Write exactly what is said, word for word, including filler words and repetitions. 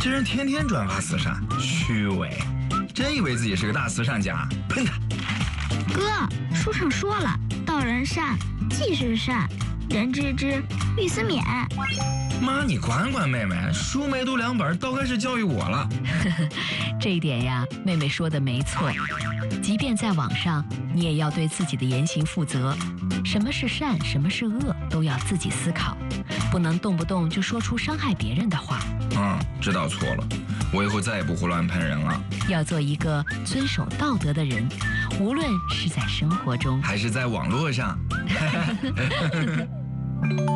这人天天转发慈善，虚伪，真以为自己是个大慈善家？喷他！ 哥，书上说了，道人善，即是善，人知之，欲思勉。 妈，你管管妹妹，书没读两本，倒开始教育我了。 这一点呀，妹妹说的没错。即便在网上，你也要对自己的言行负责。什么是善，什么是恶，都要自己思考，不能动不动就说出伤害别人的话。 嗯，知道错了，我以后再也不胡乱喷人了。 要做一个遵守道德的人，无论是在生活中， 还是在网络上。